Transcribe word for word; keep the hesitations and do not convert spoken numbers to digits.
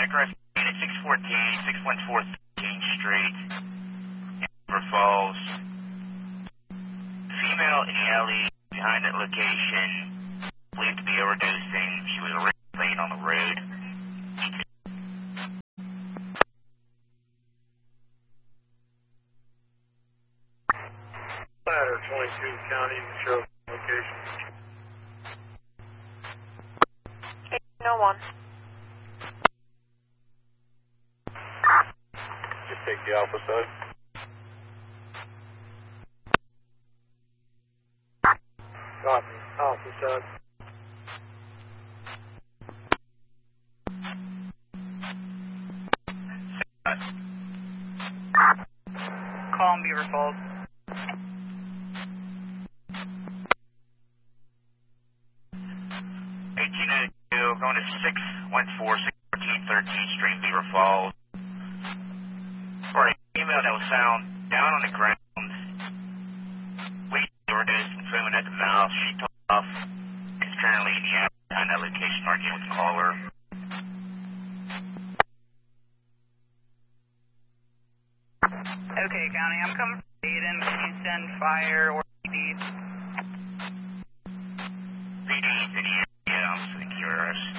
Across six fourteen, six one four thirteenth Street, River Falls. Female in the alley behind that location, believed to be overdosing. She was already laying on the road. Ladder twenty-two County, show location. eight oh one. Just take the alpha side. Copy, alpha side. Calm Beaver Falls. eighteen oh two, going to six one four, six fourteen thirteenth Street, Beaver Falls. For a female that was found down on the ground, bleeding, overdosed, and foaming at the mouth. She took off. Is currently in the app behind that location, arguing with the caller. Okay, County, I'm coming from Aiden. Can you send fire or P D? P D, P D, yeah, I'm sitting curious.